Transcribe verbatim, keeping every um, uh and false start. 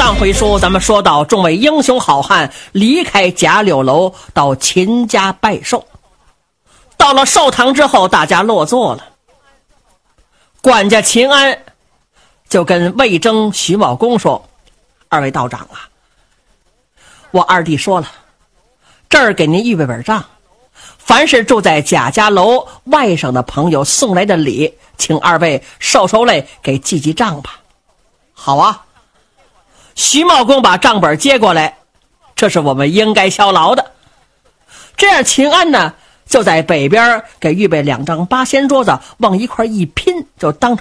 上回书咱们说到，众位英雄好汉离开贾柳楼，到秦家拜寿。到了寿堂之后，大家落座了。管家秦安就跟魏征、徐茂公说：“二位道长啊，我二弟说了，这儿给您预备本账，凡是住在贾家楼外省的朋友送来的礼，请二位受受累，给记记账吧。”好啊。徐茂公把账本接过来，这是我们应该效劳的。这样秦安呢，就在北边给预备两张八仙桌子，往一块一拼，就当成